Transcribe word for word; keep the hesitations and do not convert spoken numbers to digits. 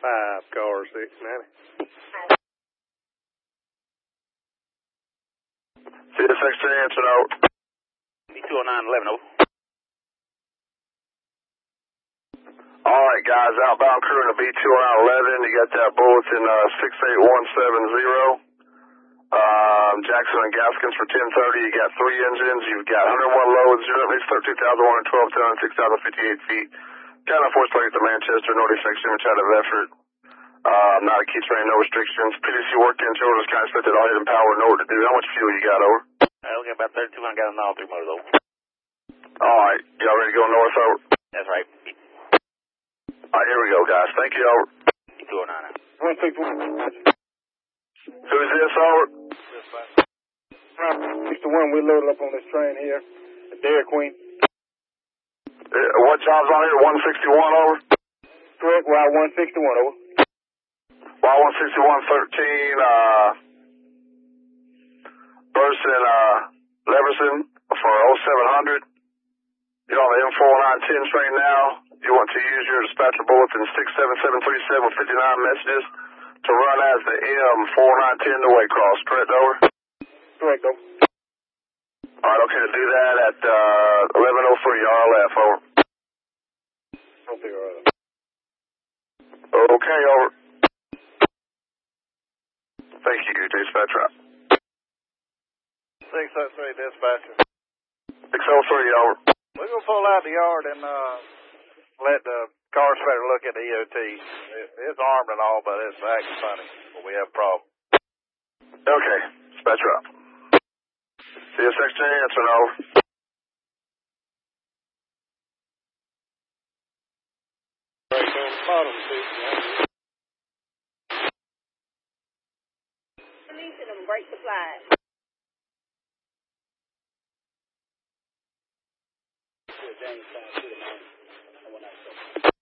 five, car six ninety. C S X ten, answer out. B two oh nine eleven, over. Alright guys, outbound crew in the B two oh nine eleven, you got that bulletin uh, six eight one seven zero. Um, Jackson and Gaskins for ten thirty, you got three engines, you've got one oh one loads, zero to base thirteen thousand one hundred twelve, ten six thousand fifty-eight feet. Got enough horsepower to Manchester, northeast section, which out of effort. Um, not a key train, no restrictions. P D C worked in, children's kind of expected all hidden power, know what to do. How much fuel you got, over? I only got about thirty-two hundred gallons all three motors, over. Alright, y'all ready to go north, over? That's right. Alright, here we go, guys. Thank you, over. B two oh nine. one six one. Who's this, over? six to one, we loaded up on this train here at Dairy Queen. Uh, what job's on here? one sixty-one, over? Correct, route one sixty-one, over. Y one sixty-one thirteen, uh, Burson, uh, Leverson for oh seven hundred. You're on the M four nine ten train now. You want to use your dispatcher bulletin six seven seven three seven with fifty-nine messages to run as the M four nine ten to Waycross. Correct, over? Correct, over. Alright, okay, to do that at, uh, eleven oh three R L F, over. Okay, all right. Okay, over. Thank you, dispatcher. six oh three, dispatcher. six oh three, over. We're going to pull out the yard and uh, let the car inspector look at the E O T. It, it's armed and all, but it's acting funny. But we have a problem. Okay, dispatcher up. C S X ten, answer, over. Right on the bottom, see. Releasing them, break supply. Jamestown,